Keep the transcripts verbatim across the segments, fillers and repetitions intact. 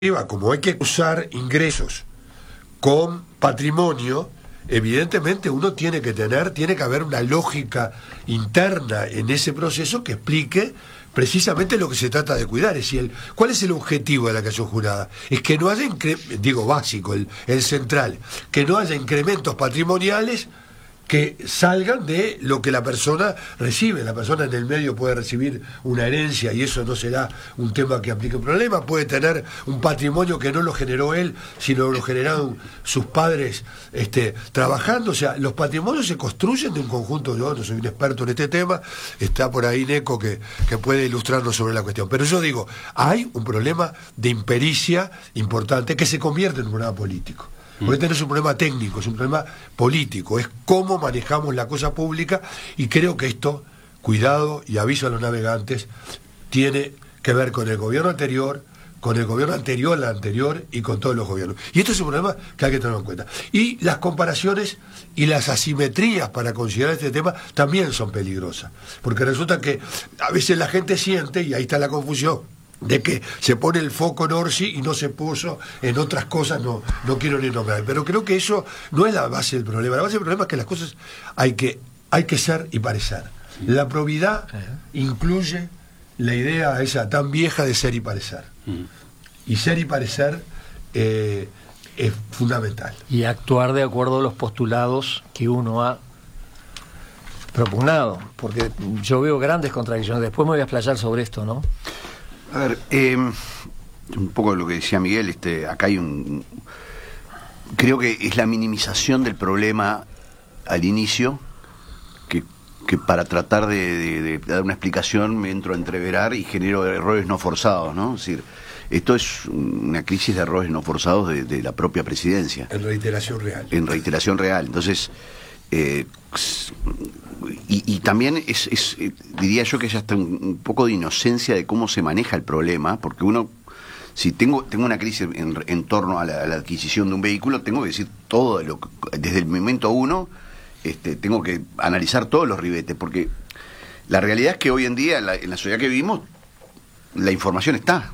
Como hay que usar ingresos con patrimonio, evidentemente uno tiene que tener, tiene que haber una lógica interna en ese proceso que explique precisamente lo que se trata de cuidar. Es decir, el, ¿cuál es el objetivo de la declaración jurada? Es que no haya, incre digo básico, el, el central, que no haya incrementos patrimoniales que salgan de lo que la persona recibe. La persona en el medio puede recibir una herencia y eso no será un tema que aplique un problema. Puede tener un patrimonio que no lo generó él, sino lo generaron sus padres este, trabajando. O sea, los patrimonios se construyen de un conjunto. Yo no soy un experto en este tema, está por ahí Neco que, que puede ilustrarnos sobre la cuestión. Pero yo digo, hay un problema de impericia importante que se convierte en un problema político. Porque este no es un problema técnico, es un problema político, es cómo manejamos la cosa pública, y creo que esto, cuidado y aviso a los navegantes, tiene que ver con el gobierno anterior, con el gobierno anterior, la anterior y con todos los gobiernos. Y esto es un problema que hay que tenerlo en cuenta. Y las comparaciones y las asimetrías para considerar este tema también son peligrosas, porque resulta que a veces la gente siente, y ahí está la confusión, de que se pone el foco en Orsi y no se puso en otras cosas, no, no quiero ni nombrar. Pero creo que eso no es la base del problema. La base del problema es que las cosas hay que, hay que ser y parecer. La probidad incluye la idea esa tan vieja de ser y parecer. Y ser y parecer eh, es fundamental. Y actuar de acuerdo a los postulados que uno ha propugnado. Porque yo veo grandes contradicciones. Después me voy a explayar sobre esto, ¿no? A ver, eh, un poco lo que decía Miguel, este, acá hay un... Creo que es la minimización del problema al inicio, que, que para tratar de, de, de dar una explicación me entro a entreverar y genero errores no forzados, ¿no? Es decir, esto es una crisis de errores no forzados de, de la propia presidencia. En reiteración real. En reiteración real. Entonces... Eh, y, y también es, es diría yo que es hasta un, un poco de inocencia de cómo se maneja el problema, porque uno, si tengo tengo una crisis en, en torno a la, a la adquisición de un vehículo, tengo que decir todo, lo, desde el momento uno, este, tengo que analizar todos los ribetes, porque la realidad es que hoy en día, en la, en la sociedad que vivimos, la información está,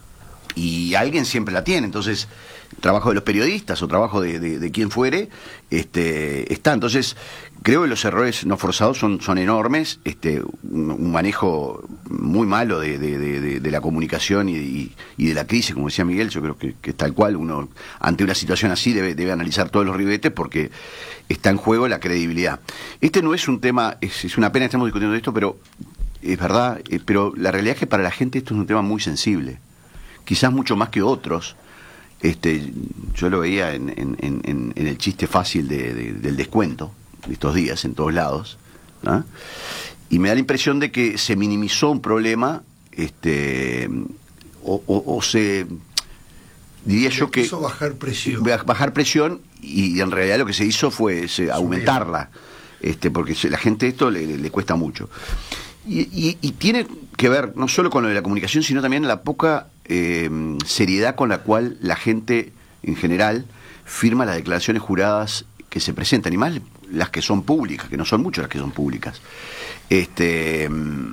y alguien siempre la tiene. Entonces, trabajo de los periodistas o trabajo de, de, de quien fuere, este, está. Entonces, creo que los errores no forzados son, son enormes, este, un, un manejo muy malo de, de, de, de la comunicación y, y, y de la crisis, como decía Miguel. Yo creo que, que tal cual uno, ante una situación así, debe, debe analizar todos los ribetes, porque está en juego la credibilidad. Este no es un tema, es, es una pena que estemos discutiendo esto, pero es verdad, eh, pero la realidad es que para la gente esto es un tema muy sensible, quizás mucho más que otros. Este, yo lo veía en, en, en, en el chiste fácil de, de, del descuento de estos días en todos lados, ¿no? Y me da la impresión de que se minimizó un problema, este, o, o, o se diría yo que hizo bajar presión, bajar presión y en realidad lo que se hizo fue se, aumentarla, este, porque la gente esto le, le cuesta mucho. Y, y, y tiene que ver no solo con lo de la comunicación, sino también la poca eh, seriedad con la cual la gente en general firma las declaraciones juradas que se presentan, y más las que son públicas, que no son muchas las que son públicas. Este,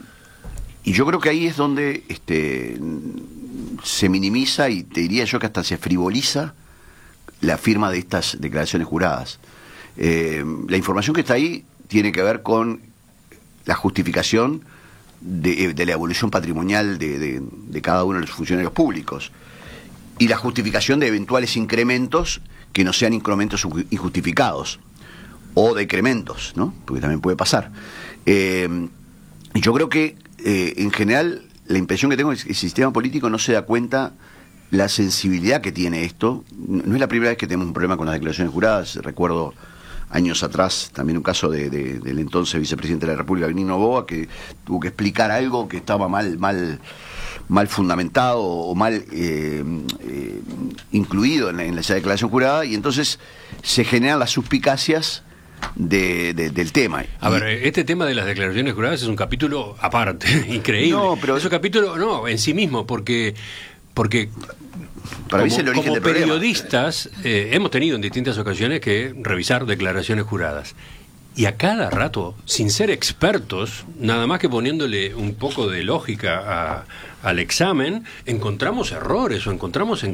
y yo creo que ahí es donde este, se minimiza, y te diría yo que hasta se frivoliza la firma de estas declaraciones juradas. Eh, la información que está ahí tiene que ver con la justificación de, de la evolución patrimonial de, de, de cada uno de los funcionarios públicos y la justificación de eventuales incrementos que no sean incrementos injustificados o decrementos, ¿no? Porque también puede pasar. Eh, yo creo que eh, en general la impresión que tengo es que el sistema político no se da cuenta la sensibilidad que tiene esto. No es la primera vez que tenemos un problema con las declaraciones juradas. Recuerdo años atrás también un caso de, de, del entonces vicepresidente de la República, Benigno Noboa, que tuvo que explicar algo que estaba mal mal mal fundamentado o mal eh, eh, incluido en, la, en esa declaración jurada, y entonces se generan las suspicacias de, de, del tema. A y, ver, este tema de las declaraciones juradas es un capítulo aparte, increíble. No, pero es un capítulo, no, en sí mismo, porque porque Para como, mí es el origen como del problema. periodistas eh, hemos tenido en distintas ocasiones que revisar declaraciones juradas, y a cada rato, sin ser expertos, nada más que poniéndole un poco de lógica a, al examen, encontramos errores o encontramos en